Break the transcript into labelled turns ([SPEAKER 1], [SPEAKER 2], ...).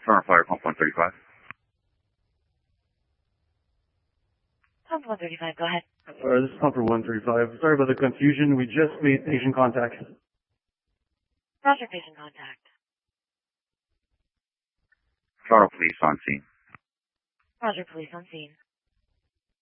[SPEAKER 1] Toronto Fire Pump 135.
[SPEAKER 2] Pump 135, go ahead.
[SPEAKER 3] This is Pumper 135. Sorry about the confusion. We just made patient contact.
[SPEAKER 2] Roger, patient contact.
[SPEAKER 1] Toronto Police on scene.
[SPEAKER 2] Roger, police on scene.